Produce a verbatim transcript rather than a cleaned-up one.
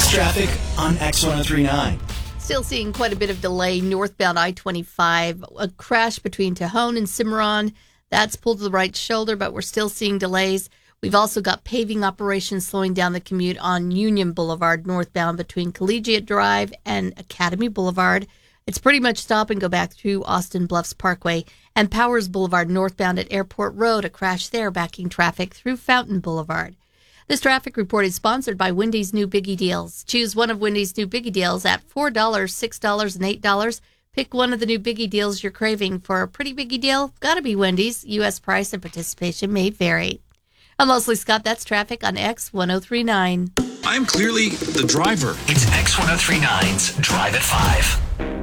Next traffic on X one oh three point nine. Still seeing quite a bit of delay northbound I twenty-five. A crash between Tejon and Cimarron. That's pulled to the right shoulder, but we're still seeing delays. We've also got paving operations slowing down the commute on Union Boulevard northbound between Collegiate Drive and Academy Boulevard. It's pretty much stop and go back through Austin Bluffs Parkway. And Powers Boulevard northbound at Airport Road, a crash there backing traffic through Fountain Boulevard. This traffic report is sponsored by Wendy's new Biggie Deals. Choose one of Wendy's new Biggie Deals at four dollars, six dollars, and eight dollars. Pick one of the new Biggie Deals you're craving. For a pretty Biggie deal, gotta be Wendy's. U S price and participation may vary. I'm Leslie Scott. That's traffic on X one oh three point nine. I'm clearly the driver. It's X one oh three point nine's Drive at five.